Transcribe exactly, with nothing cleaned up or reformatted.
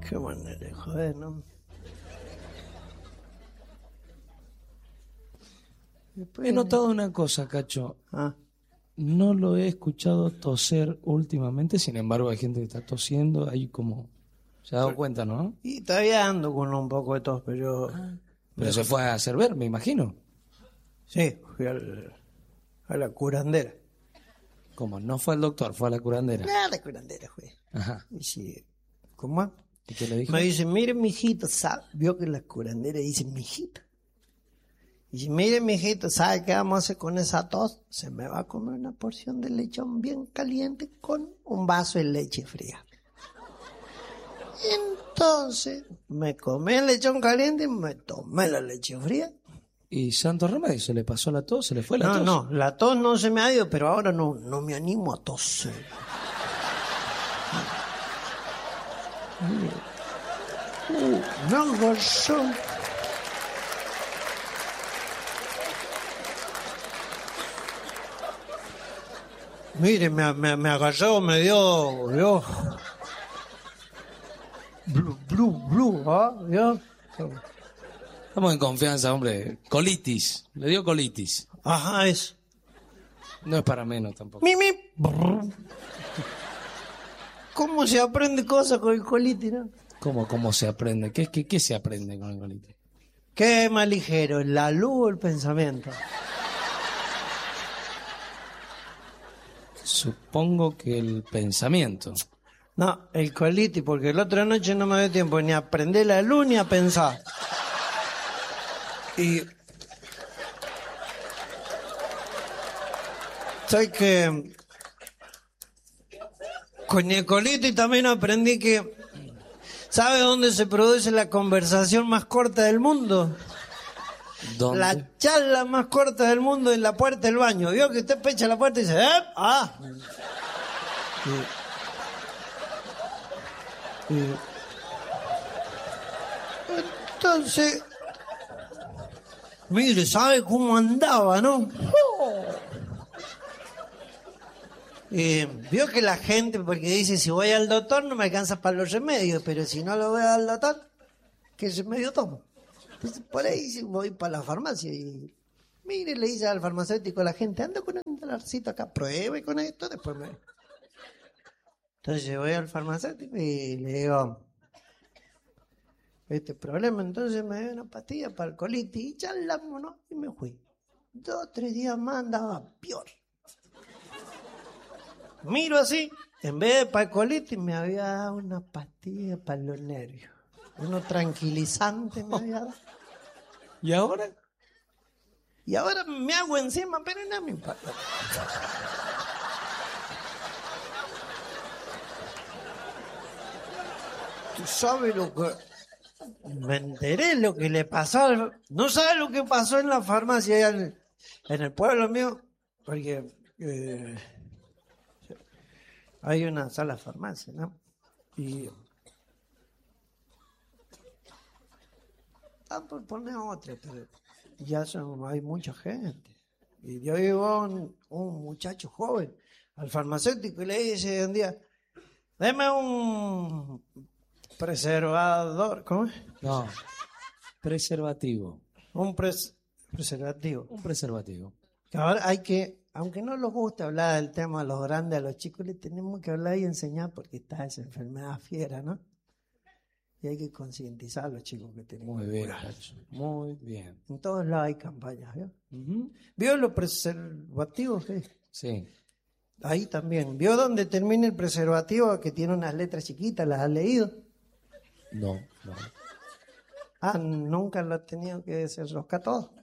Qué manera de joder, ¿no? Después... He notado una cosa, Cacho. Ah. No lo he escuchado toser últimamente, sin embargo hay gente que está tosiendo, ahí como... ¿Se ha dado cuenta, no? Y todavía ando con un poco de tos, pero... Ah, pero se fue a hacer ver, me imagino. Sí, fui al, a la curandera. ¿Cómo? No fue al doctor, fue a la curandera. Ah, la curandera fue. Ajá. Y sí, ¿cómo? ¿Y qué le dijo? Me dice, mire, mijito, ¿sabe? Vio que la curandera dice, mijito. Y dice, mire, mijito, ¿sabe qué vamos a hacer con esa tos? Se me va a comer una porción de lechón bien caliente con un vaso de leche fría. Entonces, me comí el lechón caliente y me tomé la leche fría. ¿Y santo remedio? ¿Se le pasó la tos? ¿Se le fue la no, tos? No, no, la tos no se me ha ido, pero ahora no, no me animo a toser. Uh, me agarró. Mire, me, me, me agarró, me dio, dio. Blue, blue, blue, ¿ah? ¿Vio? Estamos en confianza, hombre. Colitis. Le dio colitis. Ajá, eso. No es para menos tampoco. Mi, mi. ¿Cómo se aprende cosas con el colitis, no? ¿Cómo, cómo se aprende? ¿Qué, qué, qué se aprende con el colitis? ¿Qué es más ligero, la luz o el pensamiento? Supongo que el pensamiento. No, el colitis, porque la otra noche no me dio tiempo ni a prender la luz ni a pensar. Y... ¿sabes qué? Con el colitis también aprendí que... ¿sabe dónde se produce la conversación más corta del mundo? ¿Dónde? La charla más corta del mundo en la puerta del baño. ¿Vio que usted pecha la puerta y dice, ¿eh? Ah. Y, y, entonces, mire, ¿sabe cómo andaba, no? Y vio que la gente, porque dice, si voy al doctor no me alcanza para los remedios, pero si no lo voy al doctor, ¿qué remedio tomo? Entonces, por ahí voy para la farmacia y, mire, le dice al farmacéutico a la gente, ando con un dolorcito acá, pruebe con esto, después me... Entonces voy al farmacéutico y le digo, este problema, entonces me dio una pastilla para el colitis y charlamos, ¿no? Y me fui. Dos, tres días más andaba peor. Miro así, en vez de para el colitis me había dado una pastilla para los nervios. Uno tranquilizante me había dado. ¿Y ahora? Y ahora me hago encima, pero no me importa. Tú sabes lo que... me enteré lo que le pasó. Al... no sabes lo que pasó en la farmacia allá en, en el pueblo mío. Porque eh, hay una sala farmacia, ¿no? Y... ah, por poner otra, pero ya son, hay mucha gente. Y yo llegó un, un muchacho joven al farmacéutico y le dice un día, deme un preservador, ¿cómo es? No, preservativo. Un pres, preservativo. Un preservativo. Que ahora hay que, aunque no nos gusta hablar del tema a los grandes, a los chicos, les tenemos que hablar y enseñar porque está esa enfermedad fiera, ¿no? Y hay que concientizar a los chicos que tenemos. Muy bien, Cacho. Muy bien. En todos lados hay campañas, ¿vio? Uh-huh. ¿Vio los preservativos? ¿Qué? Sí. Ahí también. ¿Vio dónde termina el preservativo que tiene unas letras chiquitas? ¿Las has leído? No, no. Ah, nunca lo has tenido que desenroscar todo.